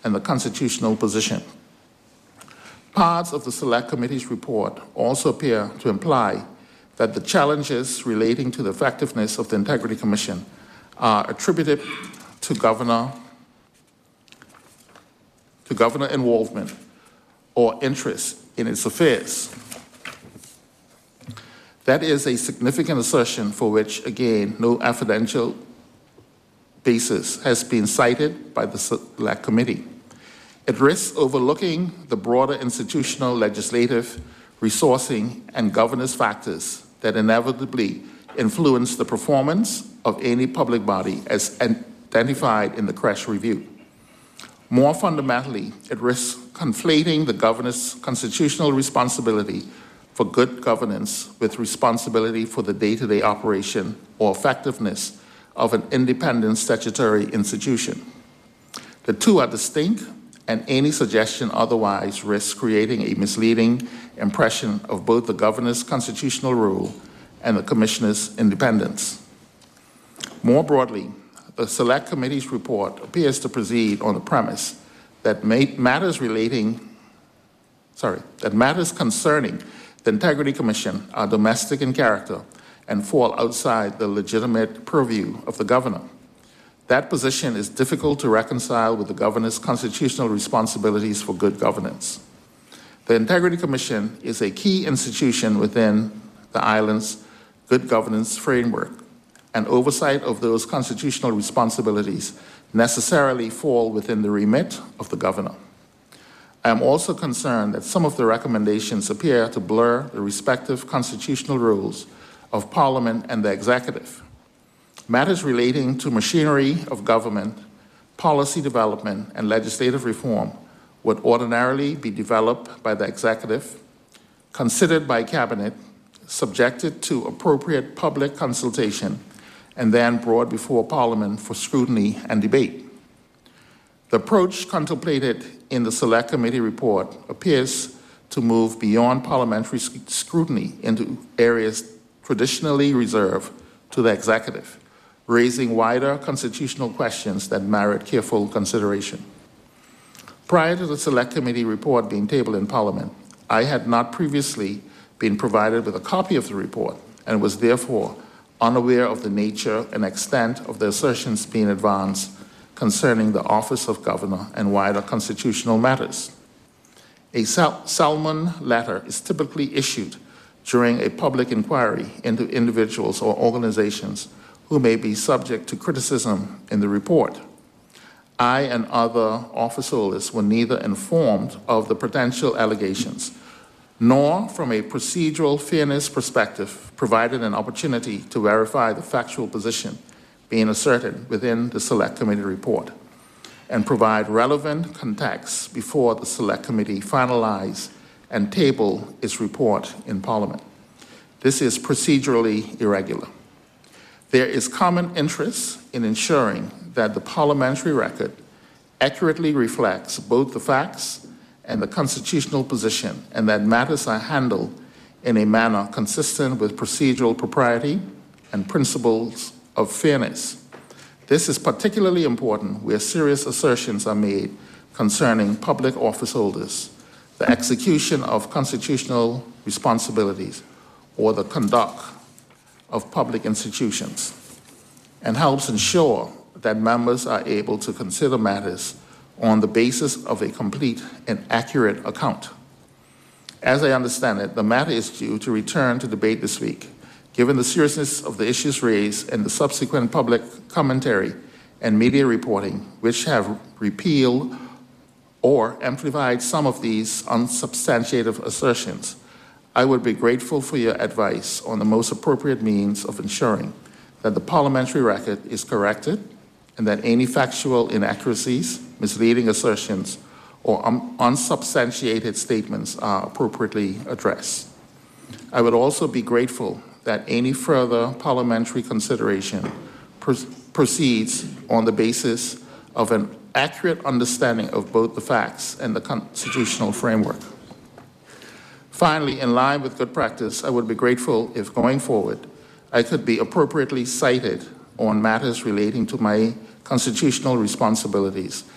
and the constitutional position. Parts of the Select Committee's report also appear to imply that the challenges relating to the effectiveness of the Integrity Commission are attributed to governor involvement or interest in its affairs. That is a significant assertion for which, again, no evidential basis has been cited by the Select Committee. It risks overlooking the broader institutional, legislative, resourcing, and governance factors that inevitably influence the performance of any public body as identified in the CRESH review. More fundamentally, it risks conflating the governor's constitutional responsibility for good governance with responsibility for the day-to-day operation or effectiveness of an independent statutory institution. The two are distinct, and any suggestion otherwise risks creating a misleading impression of both the governor's constitutional role and the commissioner's independence. More broadly, the Select Committee's report appears to proceed on the premise that matters concerning the Integrity Commission are domestic in character and fall outside the legitimate purview of the governor. That position is difficult to reconcile with the governor's constitutional responsibilities for good governance. The Integrity Commission is a key institution within the island's good governance framework, and oversight of those constitutional responsibilities necessarily fall within the remit of the governor. I am also concerned that some of the recommendations appear to blur the respective constitutional roles of Parliament and the executive. Matters relating to machinery of government, policy development, and legislative reform would ordinarily be developed by the executive, considered by cabinet, subjected to appropriate public consultation, and then brought before Parliament for scrutiny and debate. The approach contemplated in the Select Committee report appears to move beyond parliamentary scrutiny into areas traditionally reserved to the executive, raising wider constitutional questions that merit careful consideration. Prior to the Select Committee report being tabled in Parliament, I had not previously been provided with a copy of the report and was therefore unaware of the nature and extent of the assertions being advanced concerning the office of governor and wider constitutional matters. A Salmon letter is typically issued during a public inquiry into individuals or organizations who may be subject to criticism in the report. I and other office holders were neither informed of the potential allegations, nor from a procedural fairness perspective provided an opportunity to verify the factual position being asserted within the Select Committee report and provide relevant context before the Select Committee finalize and table its report in Parliament. This is procedurally irregular. There is common interest in ensuring that the parliamentary record accurately reflects both the facts and the constitutional position, and that matters are handled in a manner consistent with procedural propriety and principles of fairness. This is particularly important where serious assertions are made concerning public office holders, the execution of constitutional responsibilities, or the conduct of public institutions, and helps ensure that members are able to consider matters on the basis of a complete and accurate account. As I understand it, the matter is due to return to debate this week, given the seriousness of the issues raised and the subsequent public commentary and media reporting, which have repealed or amplified some of these unsubstantiated assertions. I would be grateful for your advice on the most appropriate means of ensuring that the parliamentary record is corrected and that any factual inaccuracies, misleading assertions, or unsubstantiated statements are appropriately addressed. I would also be grateful that any further parliamentary consideration proceeds on the basis of an accurate understanding of both the facts and the constitutional framework. Finally, in line with good practice, I would be grateful if going forward I could be appropriately cited on matters relating to my constitutional responsibilities